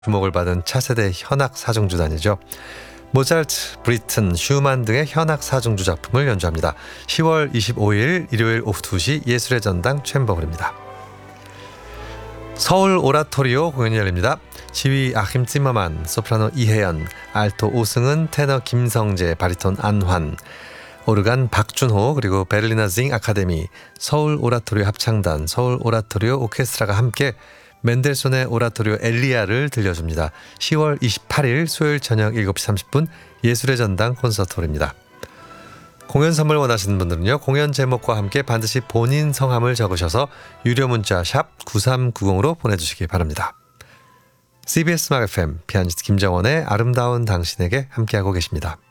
주목을 받은 차세대 현악 사중주단이죠. 모차르트, 브리튼, 슈만 등의 현악 사중주 작품을 연주합니다. 10월 25일 일요일 오후 2시 예술의 전당 챔버홀입니다. 서울 오라토리오 공연이 열립니다. 지휘 아킴 찌머만, 소프라노 이혜연, 알토 오승은, 테너 김성재, 바리톤 안환, 오르간 박준호, 그리고 베를리너 징 아카데미, 서울 오라토리오 합창단, 서울 오라토리오 오케스트라가 함께 멘델손의 오라토리오 엘리아를 들려줍니다. 10월 28일 수요일 저녁 7시 30분 예술의 전당 콘서트홀입니다. 공연 선물 원하시는 분들은요, 공연 제목과 함께 반드시 본인 성함을 적으셔서 유료 문자 샵 9390으로 보내주시기 바랍니다. CBS 음악 FM 피아니스트 김정원의 아름다운 당신에게 함께하고 계십니다.